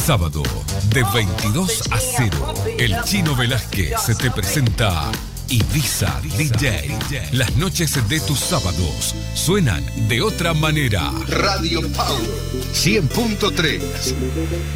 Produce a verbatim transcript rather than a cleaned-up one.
Sábado, de veintidós a cero, el Chino Velázquez se te presenta Ibiza D J. Las noches de tus sábados suenan de otra manera. Radio Power cien punto tres.